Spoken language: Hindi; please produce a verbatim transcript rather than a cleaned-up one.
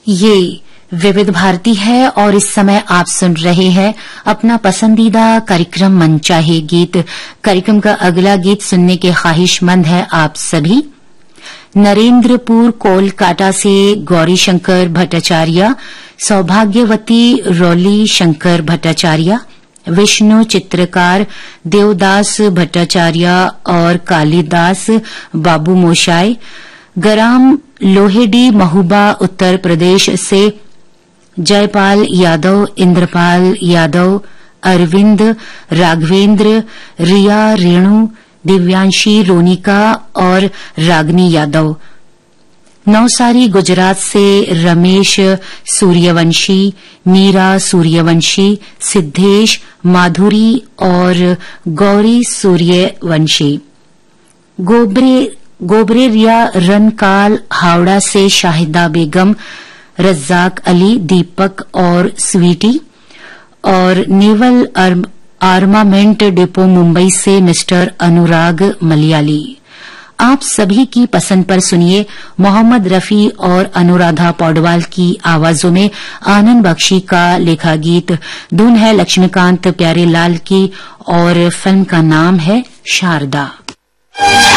ये विविध भारती है और इस समय आप सुन रहे हैं अपना पसंदीदा कार्यक्रम मन चाहे गीत। कार्यक्रम का अगला गीत सुनने के ख्वाहिशमंद है आप सभी। नरेंद्रपुर कोलकाता से गौरी शंकर भट्टाचार्य, सौभाग्यवती रौली शंकर भट्टाचार्य, विष्णु चित्रकार देवदास भट्टाचार्य और कालिदास बाबू मोशाय, गराम लोहेडी महुबा उत्तर प्रदेश से जयपाल यादव, इंद्रपाल यादव, अरविंद राघवेंद्र, रिया रेणु, दिव्यांशी रोनिका और रागनी यादव। नवसारी गुजरात से रमेश सूर्यवंशी, मीरा सूर्यवंशी, सिद्धेश, माधुरी और गौरी सूर्यवंशी। गोबरे गोबरेरिया रनकाल हावड़ा से शाहिदा बेगम, रज्जाक अली, दीपक और स्वीटी। और नेवल आर्मामेंट डिपो मुंबई से मिस्टर अनुराग मलयाली। आप सभी की पसंद पर सुनिए मोहम्मद रफी और अनुराधा पौडवाल की आवाजों में आनंद बख्शी का लेखा गीत। धुन है लक्ष्मीकांत प्यारेलाल की और फिल्म का नाम है शारदा।